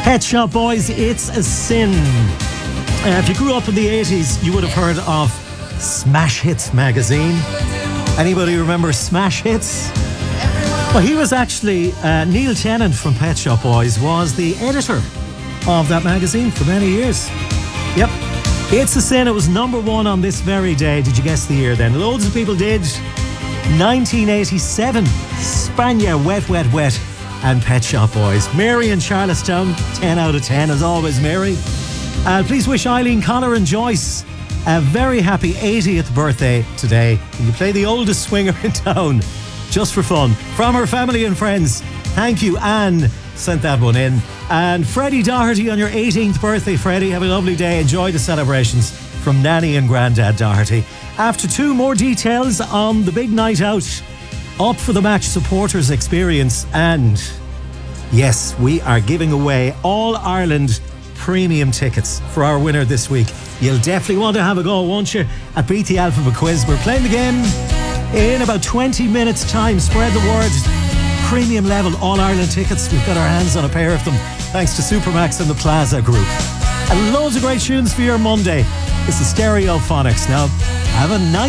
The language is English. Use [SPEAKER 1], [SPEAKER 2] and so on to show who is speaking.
[SPEAKER 1] Pet Shop Boys, It's a Sin. If you grew up in the 80s, you would have heard of Smash Hits magazine. Anybody remember Smash Hits? Well, he was actually, Neil Tennant from Pet Shop Boys was the editor of that magazine for many years. Yep. It's a Sin, it was number one on this very day. Did you guess the year then? Loads of people did. 1987, Spania, Wet, Wet, Wet, and Pet Shop Boys. Mary in Charlestown, 10 out of 10 as always, Mary. Please wish Eileen, Connor and Joyce a very happy 80th birthday today. Can you play the oldest swinger in town? Just for fun. From her family and friends. Thank you, Anne sent that one in. And Freddie Doherty on your 18th birthday, Freddie. Have a lovely day. Enjoy the celebrations from Nanny and Grandad Doherty. After two more details on the big night out, Up for the Match supporters experience, and yes, we are giving away All Ireland premium tickets for our winner this week. You'll definitely want to have a go, won't you, at Beat the Alphabet Quiz. We're playing the game in about 20 minutes time. Spread the word. Premium level All Ireland tickets. We've got our hands on a pair of them thanks to Supermax and the Plaza Group. And loads of great tunes for your Monday. This is Stereophonics. Now, have a nice